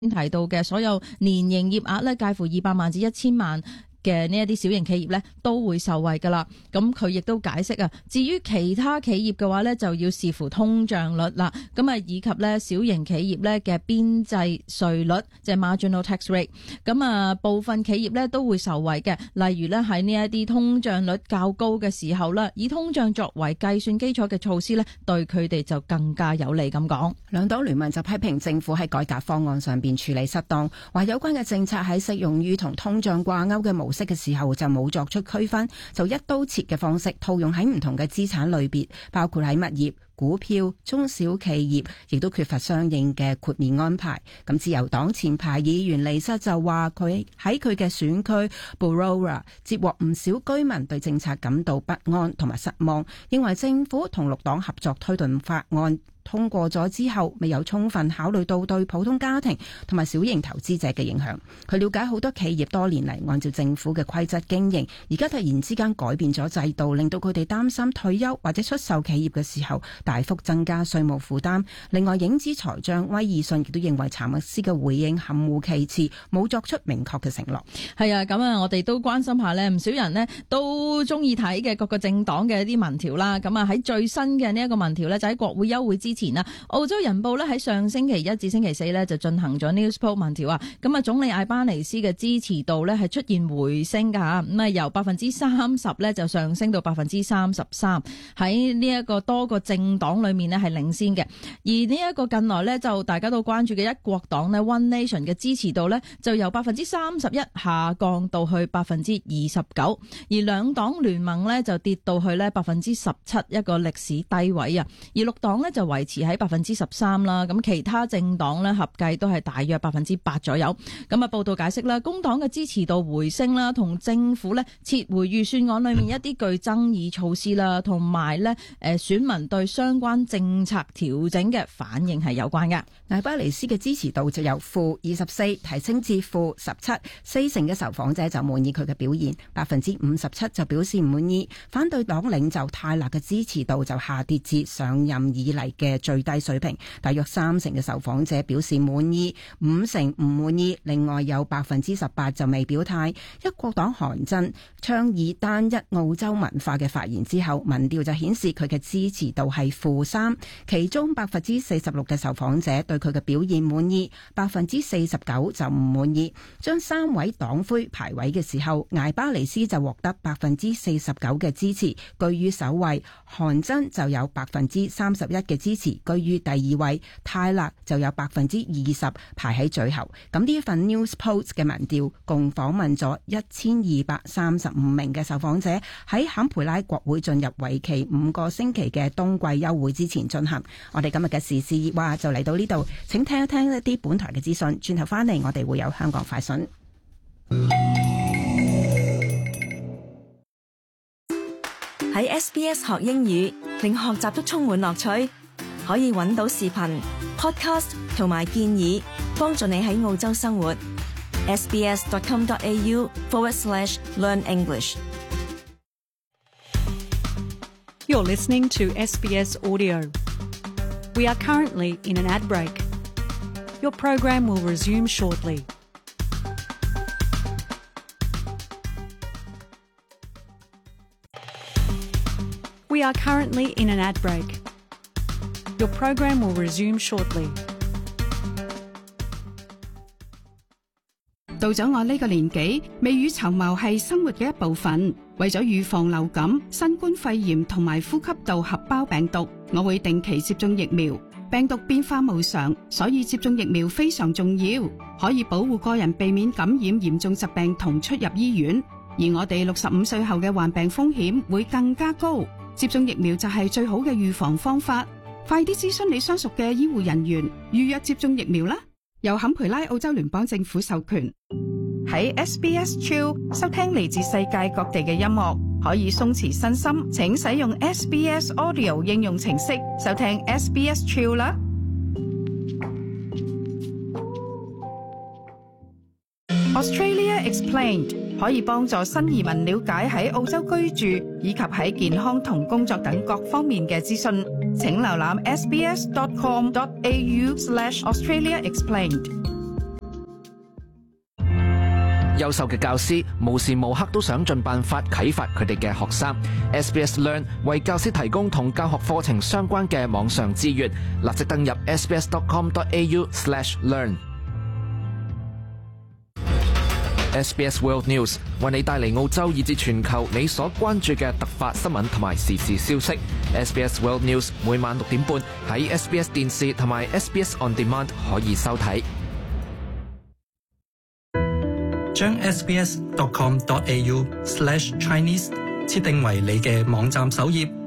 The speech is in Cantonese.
提到嘅所有年營業額咧，介乎200萬至1000萬嘅呢一啲小型企業咧都會受惠噶啦。咁佢亦都解釋啊，至於其他企業嘅話咧，就要視乎通脹率啦。咁啊，以及咧小型企業咧嘅邊際稅率，即係 marginal tax rate。咁啊，部分企業咧都會受惠嘅，例如咧喺呢一啲通脹率較高嘅時候啦，以通脹作為計算基礎嘅措施咧，對佢哋就更加有利咁講。 兩黨聯盟就批評政府喺改革方案上邊處理失當，話有關嘅政策喺適用於同通脹掛鈎嘅模式嘅時候就冇作出區分，就一刀切嘅方式套用喺唔同嘅資產類別，包括喺物業、股票、中小企業，亦都缺乏相應嘅豁免安排。咁自由黨前排議員利瑟就話佢喺佢嘅選區 Borough 接獲唔少居民對政策感到不安同埋失望，認為政府同綠黨合作推動法案通過咗之後，未有充分考慮到對普通家庭同埋小型投資者嘅影響。佢了解好多企業多年嚟按照政府嘅規則經營，而家突然之間改變咗制度，令到佢哋擔心退休或者出售企業嘅時候大幅增加稅務負擔。另外，影子財長威爾遜亦都認為查默斯嘅回應含糊其辭，冇作出明確嘅承諾。 係啊，咁啊，我哋都關心下呢，唔少人呢都中意睇嘅各個政黨嘅一啲民調啦。咁啊，喺最新嘅呢一個民調呢，就喺國會休會之前啦，澳洲人報呢喺上星期一至星期四呢就進行咗 Newspoll 民調啊。咁啊，總理艾巴尼斯嘅支持度呢係出現回升㗎嚇，咁啊由30%呢就上升到33%，喺呢一個多個政黨裏面呢係領先嘅。而呢一個近來呢就大家都關注嘅一國黨呢 One Nation 嘅支持度呢就由31%下降到去29%，而兩黨聯盟呢就跌到去呢17%，一個歷史低位啊。而綠黨呢就維持喺13%啦，咁其他政黨呢合計都係大約8%左右。咁啊，報道解釋啦，工黨嘅支持度回升啦，同政府呢撤回預算案裏面一啲具爭議措施啦，同埋呢選民對相關政策調整嘅反應係有關嘅。 艾巴尼斯嘅支持度就由-24提升至-17， 40%嘅受訪者就滿意佢嘅表現，57%就表示唔滿意。反對黨領袖泰勒嘅支持度就下跌至上任以嚟嘅最低水平，大約30%嘅受訪者表示滿意，50%唔滿意，另外有18%就未表態。一國黨韓真倡議單一澳洲文化嘅發言之後，民調就顯示佢嘅支持度係-3%，其中46%嘅受訪者對佢嘅表現滿意，49%就唔滿意。將3位黨魁排位嘅時候，艾巴尼斯就獲得49%嘅支持，居於首位；韓真就有31%嘅支持，居於第二位；泰勒就有20%排喺最後。咁呢一份 Newspoll 嘅民調共訪問咗1235名嘅受訪者，喺坎培拉國會進入為期5個星期嘅冬季休會之前進行。我哋今日嘅時事熱話就嚟到呢度，請聽一聽一啲本台嘅資訊，轉頭翻嚟我哋會有香港快訊。 喺 SBS 學英語，令學習都充滿樂趣。可以揾到視頻、podcast 同埋建議，幫助你喺澳洲生活。sbs.com.au/learn English。 You're listening to SBS Audio. We are currently in an ad break. Your program will resume shortly. We are currently in an ad break. Your program will resume shortly. 到咗我呢個年紀，未雨綢繆係生活嘅一部分。為咗預防流感、新冠肺炎同埋呼吸道合胞病毒，我會定期接種疫苗。病毒變化無常，所以接種疫苗非常重要，可以保護個人避免感染嚴重疾病同出入醫院。而我哋65歲後嘅患病風險會更加高，接種疫苗就係最好嘅預防方法。快啲諮詢你相熟嘅醫護人員，預約接種疫苗啦！由坎培拉澳洲聯邦政府授權。 喺 SBS Chill 收聽嚟自世界各地嘅音樂，可以鬆弛身心。請使用 SBS Audio 應用程式收聽 SBS Chill 啦。Australia Explained 可以幫助新移民了解喺澳洲居住以及喺健康同工作等各方面嘅資訊。請瀏覽 sbs.com.au/Australia Explained。 優秀嘅教師無時無刻都想盡辦法啟發佢哋嘅學生。SBS Learn 為教師提供同教學課程相關嘅網上資源，立即登入 sbs.com.au/learn。 SBS World News 為你帶嚟澳洲以至全球你所關注嘅突發新聞同埋時事消息。SBS World News 每晚6點半喺 SBS 電視同埋 SBS On Demand 可以收睇。 將 sbs.com.au/Chinese 設定為你嘅網站首頁，